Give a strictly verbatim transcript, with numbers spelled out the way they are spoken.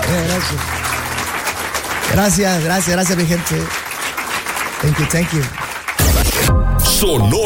gracias. Gracias, gracias, gracias, mi gente. Thank you, thank you. Sonó